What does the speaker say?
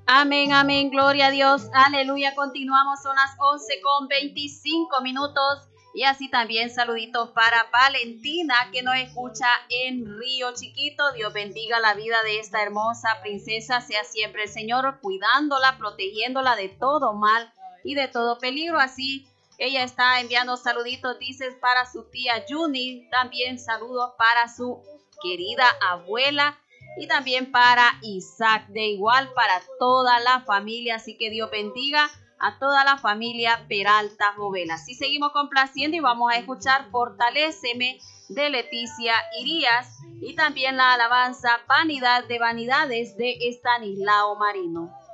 Amén, amén, gloria a Dios, aleluya. Continuamos, son las 11:25. Y así también saluditos para Valentina, que nos escucha en Río Chiquito. Dios bendiga la vida de esta hermosa princesa. Sea siempre el Señor cuidándola, protegiéndola de todo mal y de todo peligro. Así ella está enviando saluditos, dices, para su tía Juni. También saludos para su querida abuela. Y también para Isaac, de igual para toda la familia. Así que Dios bendiga a toda la familia Peralta Jovelas. Y seguimos complaciendo y vamos a escuchar Fortaléceme de Leticia Irías y también la alabanza Vanidad de Vanidades de Estanislao Marino.